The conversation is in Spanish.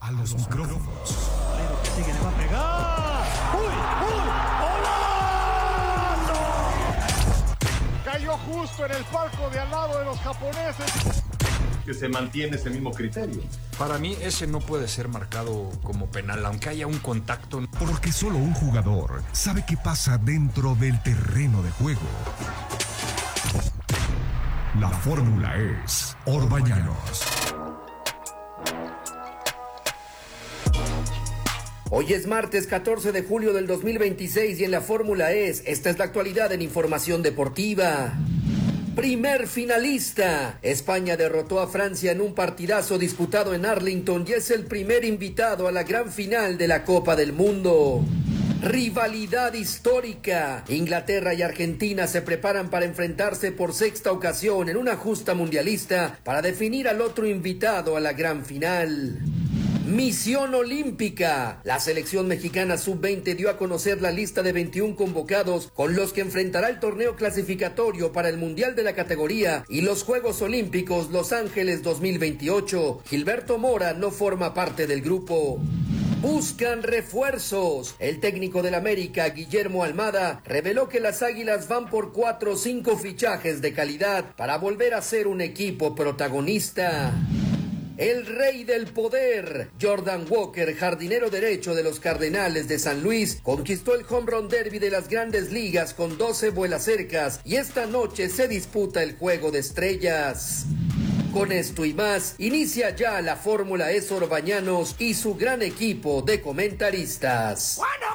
a los micrófonos. Que sigue, le va a pegar. ¡Uy! ¡Golazo! Cayó justo en el palco de al lado de los japoneses. Que se mantiene ese mismo criterio. Para mí ese no puede ser marcado como penal, aunque haya un contacto. Porque solo un jugador sabe qué pasa dentro del terreno de juego. La fórmula es Orbañanos. Hoy es martes 14 de julio del 2026 y en la Fórmula esta es la actualidad en información deportiva. Primer finalista. España derrotó a Francia en un partidazo disputado en Arlington y es el primer invitado a la gran final de la Copa del Mundo. Rivalidad histórica. Inglaterra y Argentina se preparan para enfrentarse por sexta ocasión en una justa mundialista para definir al otro invitado a la gran final. Misión olímpica. La selección mexicana sub-20 dio a conocer la lista de 21 convocados con los que enfrentará el torneo clasificatorio para el Mundial de la categoría y los Juegos Olímpicos Los Ángeles 2028. Gilberto Mora no forma parte del grupo. Buscan refuerzos. El técnico del América, Guillermo Almada, reveló que las Águilas van por 4 o 5 fichajes de calidad para volver a ser un equipo protagonista. El rey del poder, Jordan Walker, jardinero derecho de los Cardenales de San Luis, conquistó el Home Run Derby de las Grandes Ligas con 12 vuelacercas y esta noche se disputa el Juego de Estrellas. Con esto y más, inicia ya la Fórmula Orbañanos y su gran equipo de comentaristas.